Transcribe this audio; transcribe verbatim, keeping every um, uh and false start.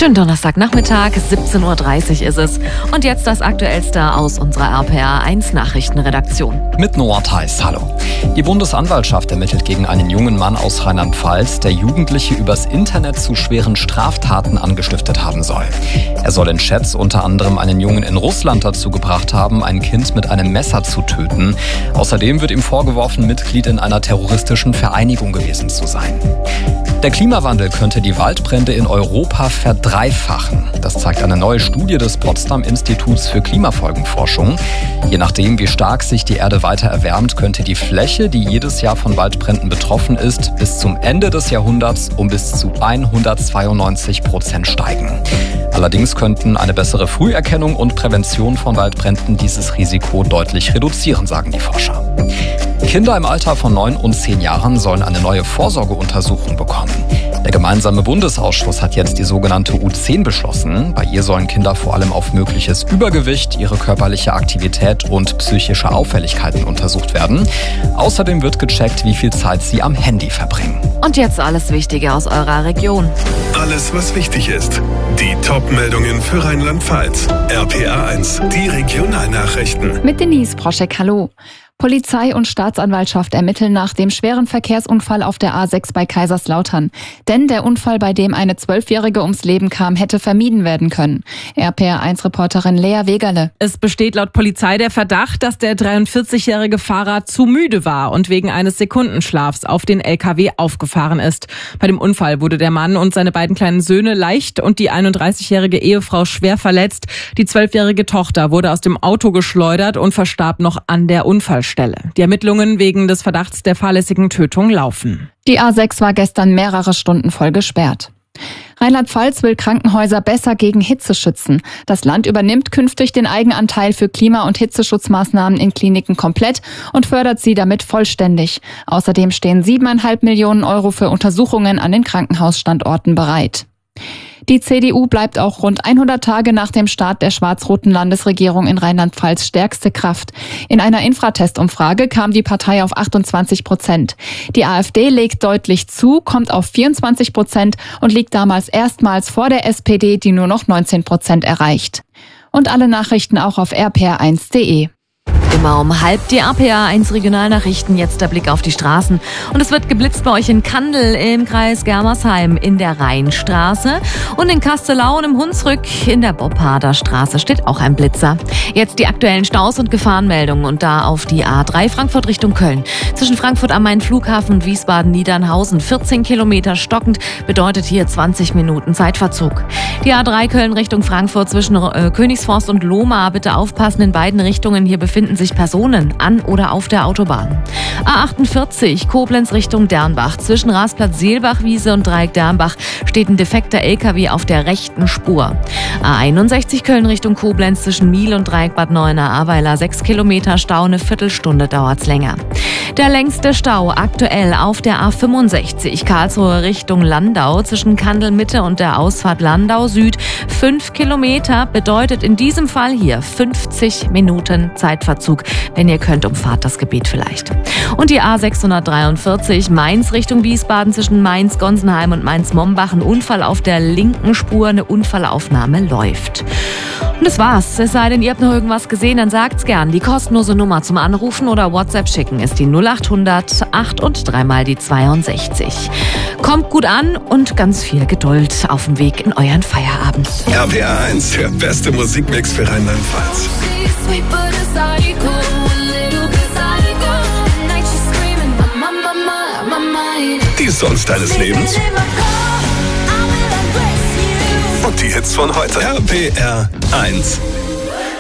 Schönen Donnerstagnachmittag, siebzehn Uhr dreißig ist es. Und jetzt das Aktuellste aus unserer R P R eins Nachrichtenredaktion. Mit Noah Theis, hallo. Die Bundesanwaltschaft ermittelt gegen einen jungen Mann aus Rheinland-Pfalz, der Jugendliche übers Internet zu schweren Straftaten angestiftet haben soll. Er soll in Chats unter anderem einen Jungen in Russland dazu gebracht haben, ein Kind mit einem Messer zu töten. Außerdem wird ihm vorgeworfen, Mitglied in einer terroristischen Vereinigung gewesen zu sein. Der Klimawandel könnte die Waldbrände in Europa verdreifachen. Das zeigt eine neue Studie des Potsdam-Instituts für Klimafolgenforschung. Je nachdem, wie stark sich die Erde weiter erwärmt, könnte die Fläche, die jedes Jahr von Waldbränden betroffen ist, bis zum Ende des Jahrhunderts um bis zu hundertzweiundneunzig Prozent steigen. Allerdings könnten eine bessere Früherkennung und Prävention von Waldbränden dieses Risiko deutlich reduzieren, sagen die Forscher. Kinder im Alter von neun und zehn Jahren sollen eine neue Vorsorgeuntersuchung bekommen. Der gemeinsame Bundesausschuss hat jetzt die sogenannte U zehn beschlossen. Bei ihr sollen Kinder vor allem auf mögliches Übergewicht, ihre körperliche Aktivität und psychische Auffälligkeiten untersucht werden. Außerdem wird gecheckt, wie viel Zeit sie am Handy verbringen. Und jetzt alles Wichtige aus eurer Region. Alles, was wichtig ist. Die Top-Meldungen für Rheinland-Pfalz. R P R eins, die Regionalnachrichten. Mit Denise Proschek, hallo. Polizei und Staatsanwaltschaft ermitteln nach dem schweren Verkehrsunfall auf der A sechs bei Kaiserslautern. Denn der Unfall, bei dem eine Zwölfjährige ums Leben kam, hätte vermieden werden können. R P R eins Reporterin Lea Wegerle. Es besteht laut Polizei der Verdacht, dass der dreiundvierzigjährige Fahrer zu müde war und wegen eines Sekundenschlafs auf den L K W aufgefahren ist. Bei dem Unfall wurde der Mann und seine beiden kleinen Söhne leicht und die einunddreißigjährige Ehefrau schwer verletzt. Die zwölfjährige Tochter wurde aus dem Auto geschleudert und verstarb noch an der Unfallstelle. Die Ermittlungen wegen des Verdachts der fahrlässigen Tötung laufen. Die A sechs war gestern mehrere Stunden voll gesperrt. Rheinland-Pfalz will Krankenhäuser besser gegen Hitze schützen. Das Land übernimmt künftig den Eigenanteil für Klima- und Hitzeschutzmaßnahmen in Kliniken komplett und fördert sie damit vollständig. Außerdem stehen siebeneinhalb Millionen Euro für Untersuchungen an den Krankenhausstandorten bereit. Die C D U bleibt auch rund hundert Tage nach dem Start der schwarz-roten Landesregierung in Rheinland-Pfalz stärkste Kraft. In einer Infratest-Umfrage kam die Partei auf achtundzwanzig Prozent. Die AfD legt deutlich zu, kommt auf vierundzwanzig Prozent und liegt damals erstmals vor der S P D, die nur noch neunzehn Prozent erreicht. Und alle Nachrichten auch auf r p r eins punkt de. Immer um halb die R P R eins Regionalnachrichten, jetzt der Blick auf die Straßen. Und es wird geblitzt bei euch in Kandel im Kreis Germersheim in der Rheinstraße. Und in Kastelau und im Hunsrück in der Bobharder Straße steht auch ein Blitzer. Jetzt die aktuellen Staus und Gefahrenmeldungen und da auf die A drei Frankfurt Richtung Köln. Zwischen Frankfurt am Main-Flughafen und Wiesbaden-Niedernhausen vierzehn Kilometer stockend, bedeutet hier zwanzig Minuten Zeitverzug. Die A drei Köln Richtung Frankfurt zwischen äh, Königsforst und Lohmar, bitte aufpassen in beiden Richtungen, hier befinden sich Personen an oder auf der Autobahn. A achtundvierzig Koblenz Richtung Dernbach. Zwischen Rasplatz Seelbachwiese und Dreieck Dernbach steht ein defekter L K W auf der rechten Spur. A einundsechzig Köln Richtung Koblenz zwischen Miel und Dreieck Bad Neuenahr-Ahrweiler. Sechs Kilometer Stau, eine Viertelstunde dauert's länger. Der längste Stau aktuell auf der A fünfundsechzig Karlsruhe Richtung Landau zwischen Kandel Mitte und der Ausfahrt Landau Süd. Fünf Kilometer bedeutet in diesem Fall hier fünfzig Minuten Zeitverzug. Wenn ihr könnt, umfahrt das Gebiet vielleicht. Und die A sechshundertdreiundvierzig Mainz Richtung Wiesbaden zwischen Mainz-Gonsenheim und Mainz-Mombach. Ein Unfall auf der linken Spur, eine Unfallaufnahme läuft. Und das war's. Es sei denn, ihr habt noch irgendwas gesehen, dann sagt's gern. Die kostenlose Nummer zum Anrufen oder WhatsApp schicken ist die null achthundert acht und dreimal die zweiundsechzig. Kommt gut an und ganz viel Geduld auf dem Weg in euren Feierabend. R P R eins, der beste Musikmix für Rheinland-Pfalz. Die Songs deines Lebens und die Hits von heute. R P R eins.